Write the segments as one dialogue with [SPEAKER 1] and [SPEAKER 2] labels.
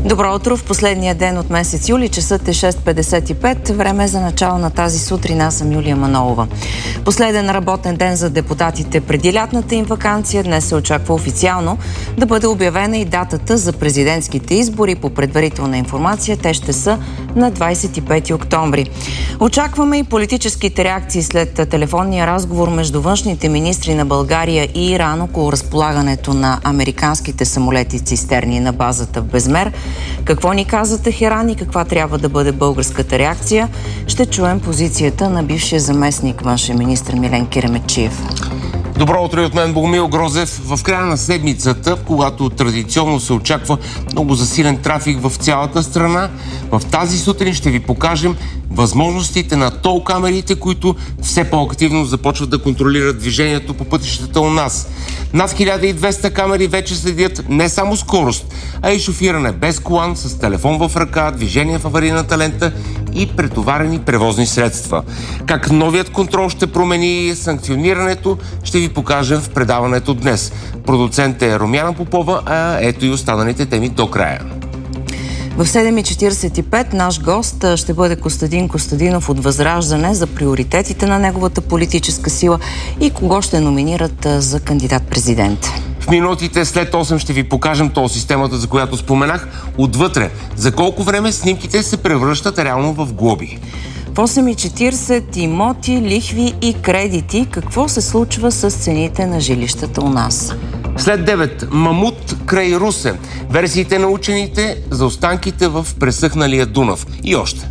[SPEAKER 1] Добро утро в последния ден от месец юли. Часът е 6:55. Време за начало на тази сутрин. Аз съм Юлия Манолова. Последен работен ден за депутатите преди лятната им ваканция. Днес се очаква официално да бъде обявена и датата за президентските избори. По предварителна информация те ще са на 25 октомври. Очакваме и политическите реакции след телефонния разговор между външните министри на България и Иран около разполагането на американските самолети цистерни на базата в Безмер. Какво ни каза Техеран и каква трябва да бъде българската реакция? Ще чуем позицията на бившия заместник външен министър Милен Киремечиев.
[SPEAKER 2] Добро утро и от мен, Богомил Грозев. В края на седмицата, когато традиционно се очаква много засилен трафик в цялата страна, в тази сутрин ще ви покажем възможностите на тол камерите, които все по-активно започват да контролират движението по пътищата у нас. Над 1200 камери вече следят не само скорост, а и шофиране без колан, с телефон в ръка, движение в аварийната лента и претоварени превозни средства. Как новият контрол ще промени санкционирането, ще ви покажем в предаването днес. Продуцент е Румяна Попова, а ето и останалите теми до края.
[SPEAKER 1] В 7:45 наш гост ще бъде Костадин Костадинов от Възраждане за приоритетите на неговата политическа сила и кого ще номинират за кандидат-президент.
[SPEAKER 2] В минутите след 8 ще ви покажем тол системата, за която споменах, отвътре. За колко време снимките се превръщат реално в глоби.
[SPEAKER 1] В 8:40 имоти, лихви и кредити. Какво се случва с цените на жилищата у нас?
[SPEAKER 2] След 9 мамут край Русе. Версиите на учените за останките в пресъхналия Дунав. И още.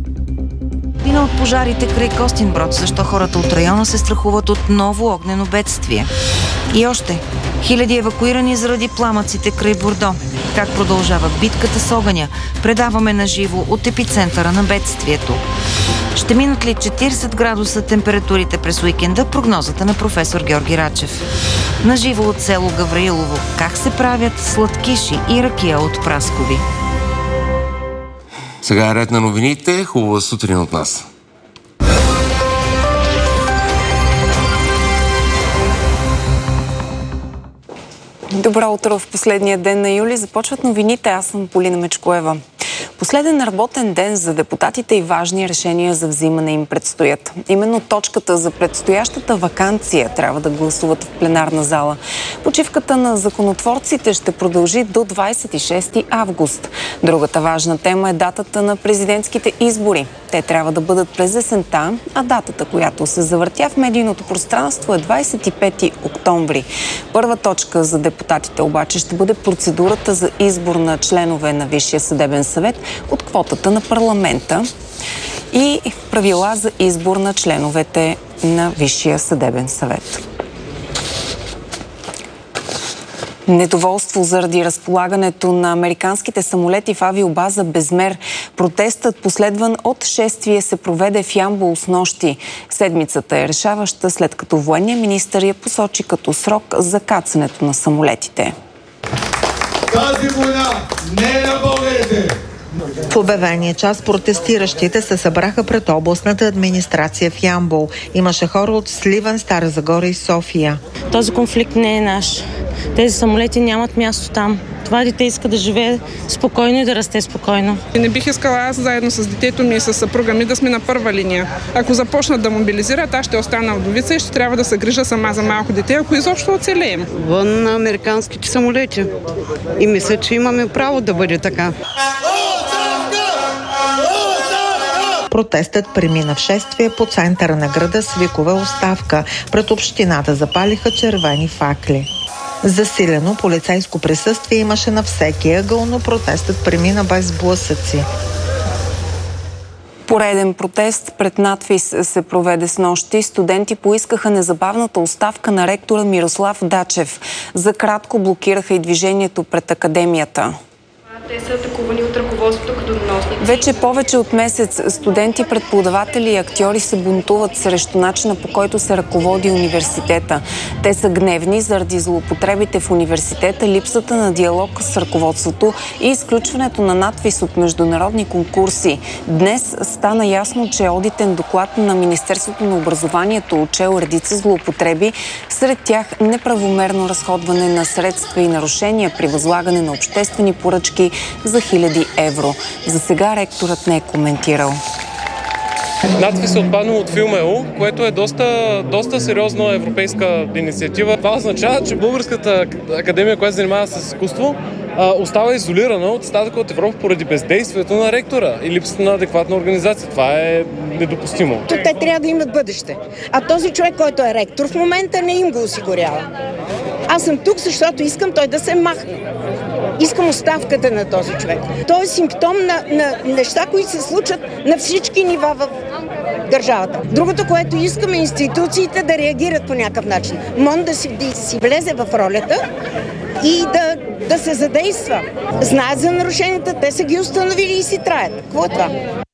[SPEAKER 3] Вина от пожарите край Костинброд. Защо хората от района се страхуват от ново огнено бедствие? И още. Хиляди евакуирани заради пламъците край Бордо. Как продължава битката с огъня? Предаваме на живо от епицентъра на бедствието. Ще минат ли 40 градуса температурите през уикенда? Прогнозата на професор Георги Рачев. На живо от село Гавраилово. Как се правят сладкиши и ракия от праскови?
[SPEAKER 2] Сега е ред на новините. Хубава сутрин от нас.
[SPEAKER 4] Добро утро в последния ден на юли. Започват новините. Аз съм Полина Мечкоева. Последен работен ден за депутатите и важни решения за взимане им предстоят. Именно точката за предстоящата ваканция трябва да гласуват в пленарна зала. Почивката на законотворците ще продължи до 26 август. Другата важна тема е датата на президентските избори. Те трябва да бъдат през есента, а датата, която се завъртя в медийното пространство, е 25 октомври. Първа точка за депутатите обаче ще бъде процедурата за избор на членове на Висшия съдебен съвет от квотата на парламента и правила за избор на членовете на Висшия съдебен съвет. Недоволство заради разполагането на американските самолети в авиобаза Безмер. Протестът, последван от шествие, се проведе в Ямбол снощи. Седмицата е решаваща, след като военният министър я посочи като срок за кацането на самолетите.
[SPEAKER 5] Тази война не е на българите!
[SPEAKER 6] В обявения час протестиращите се събраха пред областната администрация в Ямбол. Имаше хора от Сливен, Стара Загора и София.
[SPEAKER 7] Този конфликт не е наш. Тези самолети нямат място там. Това дете иска да живее спокойно и да расте спокойно.
[SPEAKER 8] Не бих искала аз заедно с детето ми и с съпруга ми да сме на първа линия. Ако започнат да мобилизират, аз ще остана вдовица и ще трябва да се грижа сама за малко дете, ако изобщо оцелеем.
[SPEAKER 9] Вън на американските самолети. И мисля, че имаме право да бъде така.
[SPEAKER 6] Протестът премина в шествие по центъра на града с викове оставка. Пред общината запалиха червени факли. Засилено полицейско присъствие имаше на всеки ъгъл, но протестът премина без сблъсъци.
[SPEAKER 4] Пореден протест пред надвис се проведе снощи. Студенти поискаха незабавната оставка на ректора Мирослав Дачев. За кратко блокираха и движението пред академията.
[SPEAKER 10] Те са атакувани от ръководството като доносник
[SPEAKER 4] Вече повече от месец студенти, преподаватели и актьори се бунтуват срещу начина, по който се ръководи университета. Те са гневни заради злоупотребите в университета, липсата на диалог с ръководството и изключването на надпис от международни конкурси. Днес стана ясно, че одитен доклад на Министерството на образованието отчел редица злоупотреби, сред тях неправомерно разходване на средства и нарушения при възлагане на обществени поръчки за хиляди евро. За сега ректорът не е коментирал.
[SPEAKER 10] Надпис е отпаднал от Филмео, което е доста сериозна европейска инициатива. Това означава, че Българската академия, която се занимава с изкуство, остава изолирана от остатъка от Европа поради бездействието на ректора и липсата на адекватна организация. Това е недопустимо.
[SPEAKER 11] Те трябва да имат бъдеще. А този човек, който е ректор в момента, не им го осигурява. Аз съм тук, защото искам той да се махне. Искам оставката на този човек. Той е симптом на неща, които се случат на всички нива в държавата. Другото, което искаме, институциите да реагират по някакъв начин. МОН да си влезе в ролята и да се задейства. Знаят за нарушенията, те са ги установили и си траят. Какво е това?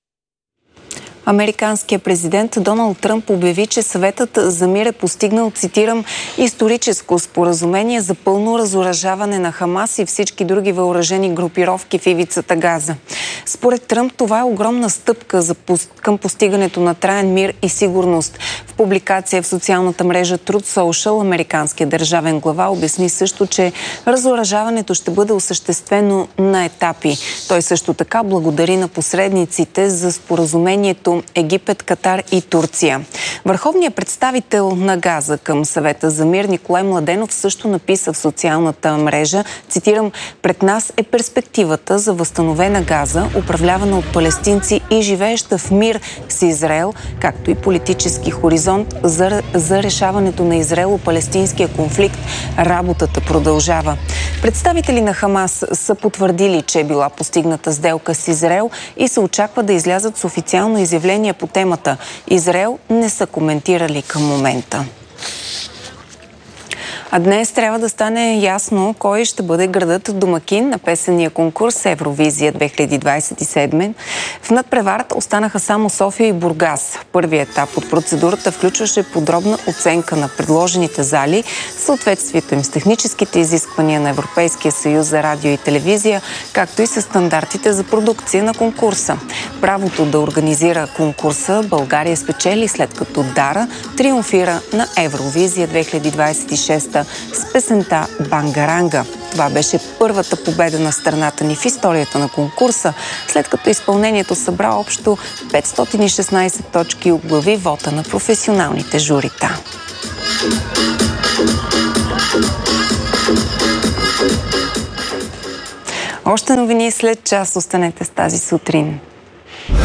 [SPEAKER 4] Американският президент Доналд Тръмп обяви, че съветът за мир е постигнал, цитирам, историческо споразумение за пълно разоръжаване на Хамас и всички други въоръжени групировки в ивицата Газа. Според Тръмп това е огромна стъпка към постигането на траен мир и сигурност. В публикация в социалната мрежа Truth Social американският държавен глава обясни също, че разоръжаването ще бъде осъществено на етапи. Той също така благодари на посредниците за споразумението Египет, Катар и Турция. Върховният представител на Газа към съвета за мир Николай Младенов също написа в социалната мрежа, цитирам, пред нас е перспективата за възстановена Газа, управлявана от палестинци и живееща в мир с Израел, както и политически хоризонт за решаването на израело-палестинския конфликт. Работата продължава. Представители на Хамас са потвърдили, че е била постигната сделка с Израел и се очаква да излязат с официално изявление по темата. Израел не са коментирали към момента. А днес трябва да стане ясно кой ще бъде градът домакин на песенния конкурс Евровизия 2027. В надпреварата останаха само София и Бургас. Първият етап от процедурата включваше подробна оценка на предложените зали, съответствието им с техническите изисквания на Европейския съюз за радио и телевизия, както и с стандартите за продукция на конкурса. Правото да организира конкурса България спечели, след като Дара триумфира на Евровизия 2026 с песента Бангаранга. Това беше първата победа на страната ни в историята на конкурса, след като изпълнението събра общо 516 точки и оглави вота на професионалните журита. Още новини след час. Останете с тази сутрин.